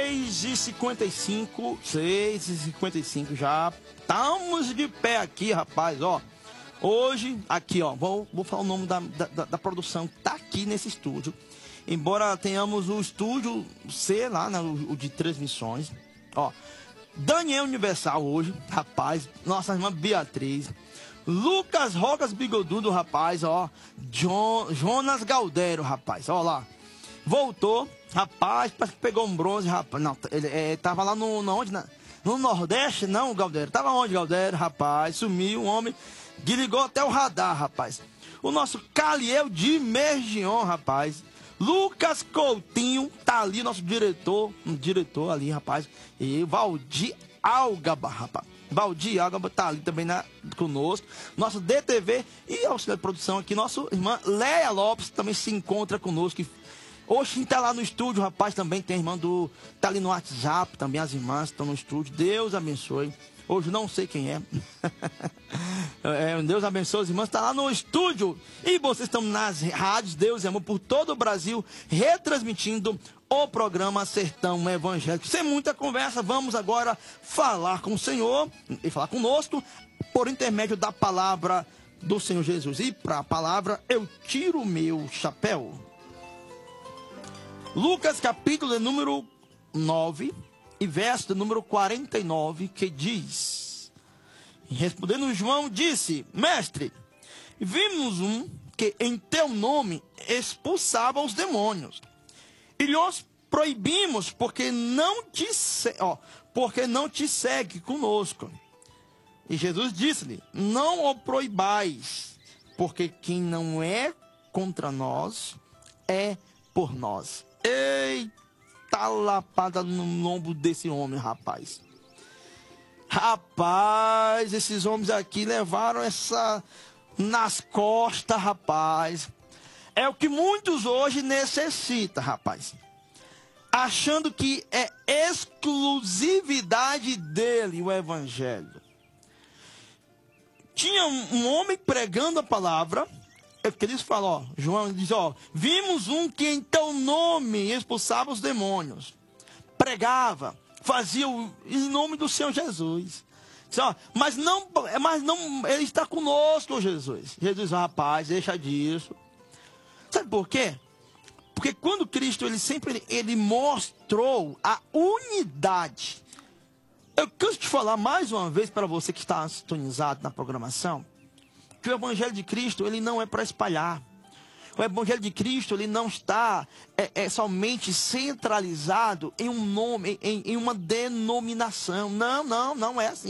6h55, 6h55 já. Estamos de pé aqui, rapaz, ó. Hoje, aqui, ó, vou falar o nome da produção que tá aqui nesse estúdio. Embora tenhamos o estúdio C lá, né, o de transmissões, ó. Daniel Universal hoje, rapaz, nossa irmã Beatriz. Lucas Rogas Bigodudo, rapaz, ó. Jonas Galdero, rapaz, ó lá. Voltou, rapaz, parece que pegou um bronze, rapaz. Não, ele tava lá no Nordeste, não, Galdero. Tava onde, Galdero, rapaz? Sumiu, um homem que ligou até o radar, rapaz. O nosso Caliel de Mergion, rapaz. Lucas Coutinho, tá ali, nosso diretor ali, rapaz. E Valdir Algaba, rapaz. Valdir Algaba tá ali também conosco. Nosso DTV e auxiliar de produção aqui, nossa irmã Leia Lopes também se encontra conosco. Hoje tá lá no estúdio, rapaz, também tem a irmã tá ali no WhatsApp, também as irmãs estão no estúdio. Deus abençoe. Hoje não sei quem é. Deus abençoe as irmãs, tá lá no estúdio. E vocês estão nas rádios Deus e Amor por todo o Brasil, retransmitindo o programa Sertão Evangélico. Sem muita conversa, vamos agora falar com o Senhor e falar conosco por intermédio da palavra do Senhor Jesus. E para a palavra eu tiro o meu chapéu. Lucas capítulo de número 9 e verso de número 49, que diz: respondendo João disse: Mestre, vimos um que em teu nome expulsava os demônios, e lhes proibimos porque não te segue conosco. E Jesus disse-lhe: não o proibais, porque quem não é contra nós é por nós. Eita lapada no lombo desse homem, rapaz. Rapaz, esses homens aqui levaram essa nas costas, rapaz. É o que muitos hoje necessitam, rapaz. Achando que é exclusividade dele o evangelho. Tinha um homem pregando a palavra. É porque eles falam, ó, João diz, ó, vimos um que em teu nome expulsava os demônios, pregava, fazia em nome do Senhor Jesus. Diz, ó, mas não, ele está conosco, Jesus. Jesus, rapaz, deixa disso. Sabe por quê? Porque quando Cristo, ele mostrou a unidade. Eu canso de falar mais uma vez para você que está sintonizado na programação, que o Evangelho de Cristo, ele não é para espalhar. O Evangelho de Cristo, ele não está somente centralizado em um nome, em uma denominação. Não é assim.